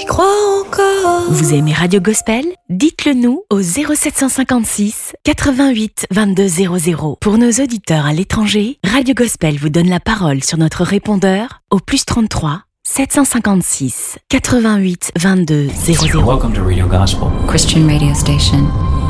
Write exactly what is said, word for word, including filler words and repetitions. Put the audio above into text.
J'y crois encore. Vous aimez Radio Gospel? Dites-le nous au zéro sept cent cinquante-six quatre-vingt-huit vingt-deux zéro zéro. Pour nos auditeurs à l'étranger, Radio Gospel vous donne la parole sur notre répondeur au plus trente-trois sept cent cinquante-six quatre-vingt-huit vingt-deux zéro zéro. Welcome to Radio Gospel, Christian radio station